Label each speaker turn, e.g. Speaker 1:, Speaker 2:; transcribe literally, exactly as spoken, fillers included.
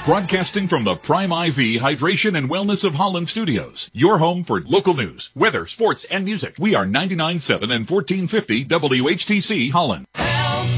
Speaker 1: Broadcasting from the Prime I V Hydration and Wellness of Holland Studios. Your home for local news, weather, sports, and music. We are ninety-nine point seven and fourteen fifty W H T C Holland.